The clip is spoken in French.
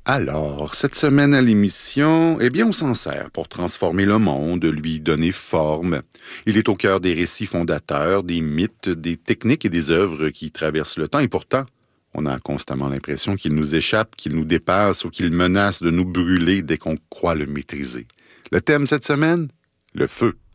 Alors, cette semaine à l'émission, on s'en sert pour transformer le monde, lui donner forme. Il est au cœur des récits fondateurs, des mythes, des techniques et des œuvres qui traversent le temps, et pourtant, on a constamment l'impression qu'il nous échappe, qu'il nous dépasse ou qu'il menace de nous brûler dès qu'on croit le maîtriser. Le thème cette semaine? Le feu.